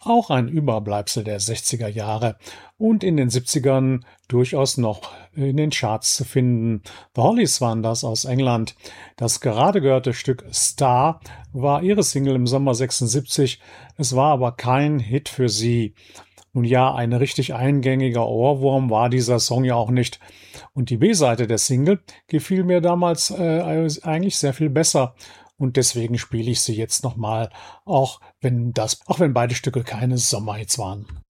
auch ein Überbleibsel der 60er Jahre und in den 70ern durchaus noch in den Charts zu finden. The Hollies waren das aus England. Das gerade gehörte Stück Star war ihre Single im Sommer 76. Es war aber kein Hit für sie. Nun ja, ein richtig eingängiger Ohrwurm war dieser Song ja auch nicht. Und die B-Seite der Single gefiel mir damals eigentlich sehr viel besser. Und deswegen spiele ich sie jetzt nochmal, auch wenn beide Stücke keine Sommerhits waren.